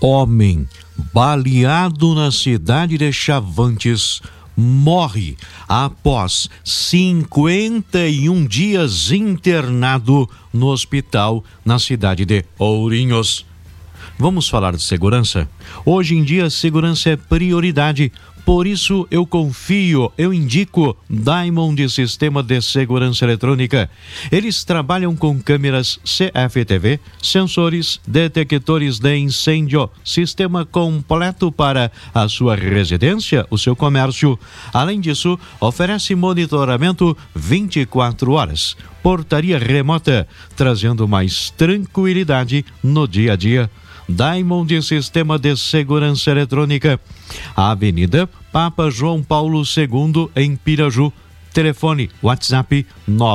Homem baleado na cidade de Chavantes morre após 51 dias internado no hospital na cidade de Ourinhos. Vamos falar de segurança? Hoje em dia, segurança é prioridade. Por isso, eu indico Diamond Sistema de Segurança Eletrônica. Eles trabalham com câmeras CFTV, sensores, detectores de incêndio, sistema completo para a sua residência, o seu comércio. Além disso, oferece monitoramento 24 horas, portaria remota, trazendo mais tranquilidade no dia a dia. Diamond Sistema de Segurança Eletrônica, Avenida Papa João Paulo II, em Piraju. Telefone WhatsApp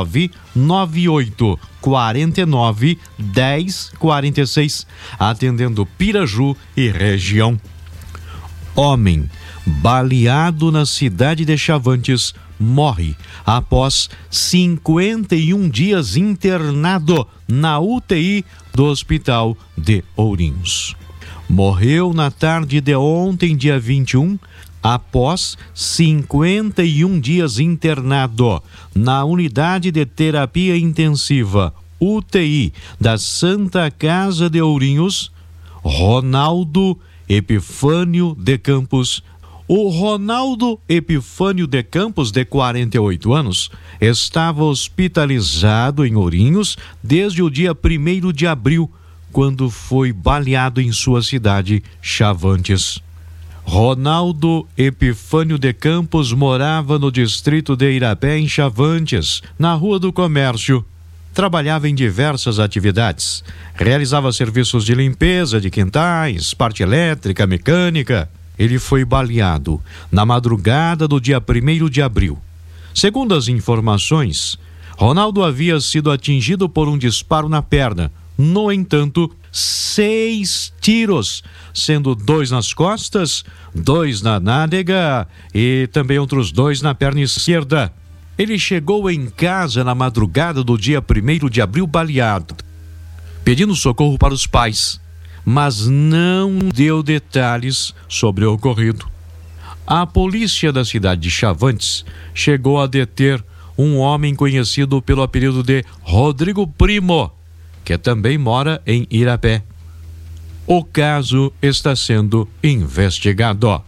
998 49 10 46, atendendo Piraju e região. Homem baleado na cidade de Chavantes morre após 51 dias internado na UTI do Hospital de Ourinhos. Morreu na tarde de ontem, dia 21, após 51 dias internado na unidade de terapia intensiva UTI da Santa Casa de Ourinhos, Ronaldo Epifânio de Campos. O Ronaldo Epifânio de Campos, de 48 anos, estava hospitalizado em Ourinhos desde o dia 1º de abril, quando foi baleado em sua cidade, Chavantes. Ronaldo Epifânio de Campos morava no distrito de Irapé, em Chavantes, na Rua do Comércio. Trabalhava em diversas atividades. Realizava serviços de limpeza de quintais, parte elétrica, mecânica. Ele foi baleado na madrugada do dia 1º de abril. Segundo as informações, Ronaldo havia sido atingido por um disparo na perna. No entanto, 6 tiros, sendo 2 nas costas, 2 na nádega e também outros 2 na perna esquerda. Ele chegou em casa na madrugada do dia 1º de abril baleado, pedindo socorro para os pais, mas não deu detalhes sobre o ocorrido. A polícia da cidade de Chavantes chegou a deter um homem conhecido pelo apelido de Rodrigo Primo, que também mora em Irapé. O caso está sendo investigado.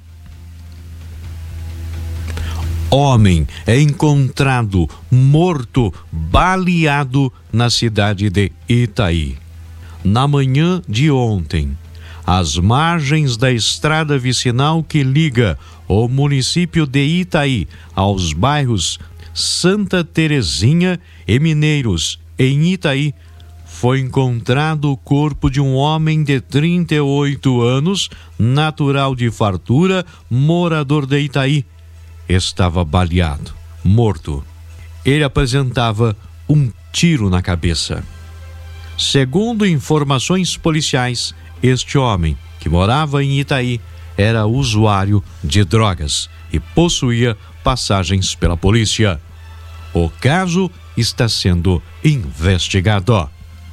Homem é encontrado morto, baleado na cidade de Itaí. Na manhã de ontem, às margens da estrada vicinal que liga o município de Itaí aos bairros Santa Terezinha e Mineiros, em Itaí, foi encontrado o corpo de um homem de 38 anos, natural de Fartura, morador de Itaí. Estava baleado, morto. Ele apresentava um tiro na cabeça. Segundo informações policiais, este homem, que morava em Itaí, era usuário de drogas e possuía passagens pela polícia. O caso está sendo investigado.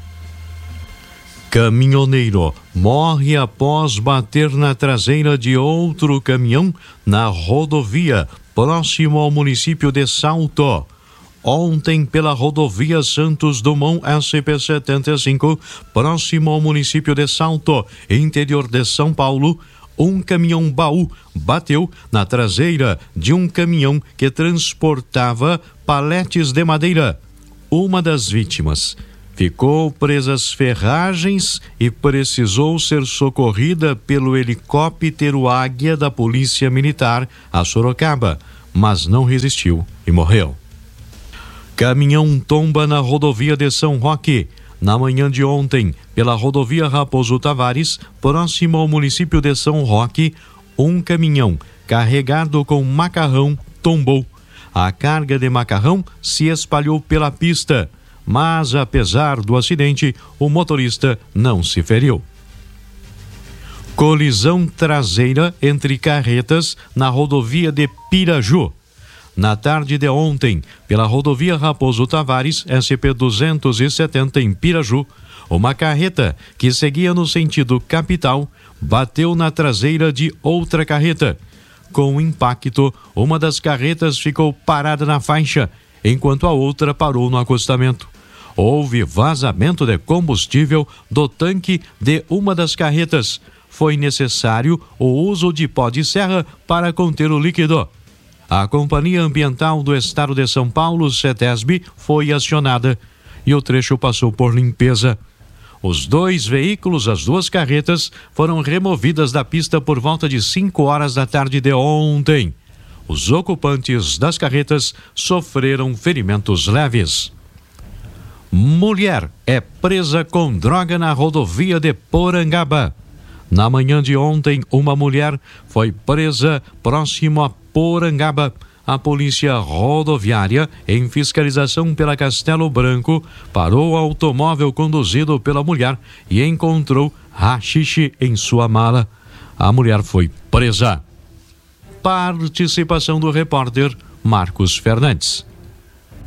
Caminhoneiro morre após bater na traseira de outro caminhão na rodovia, próximo ao município de Salto. Ontem, pela rodovia Santos Dumont SP-75, próximo ao município de Salto, interior de São Paulo, um caminhão baú bateu na traseira de um caminhão que transportava paletes de madeira. Uma das vítimas ficou presa às ferragens e precisou ser socorrida pelo helicóptero Águia da Polícia Militar a Sorocaba, mas não resistiu e morreu. Caminhão tomba na rodovia de São Roque. Na manhã de ontem, pela rodovia Raposo Tavares, próximo ao município de São Roque, um caminhão carregado com macarrão tombou. A carga de macarrão se espalhou pela pista, mas apesar do acidente, o motorista não se feriu. Colisão traseira entre carretas na rodovia de Piraju. Na tarde de ontem, pela rodovia Raposo Tavares, SP-270 em Piraju, uma carreta que seguia no sentido capital bateu na traseira de outra carreta. Com o impacto, uma das carretas ficou parada na faixa, enquanto a outra parou no acostamento. Houve vazamento de combustível do tanque de uma das carretas. Foi necessário o uso de pó de serra para conter o líquido. A Companhia Ambiental do Estado de São Paulo, CETESB, foi acionada e o trecho passou por limpeza. Os 2 veículos, as 2 carretas, foram removidas da pista por volta de 5 horas da tarde de ontem. Os ocupantes das carretas sofreram ferimentos leves. Mulher é presa com droga na rodovia de Porangaba. Na manhã de ontem, uma mulher foi presa próximo a Porangaba. A polícia rodoviária, em fiscalização pela Castelo Branco, parou o automóvel conduzido pela mulher e encontrou haxixe em sua mala. A mulher foi presa. Participação do repórter Marcos Fernandes.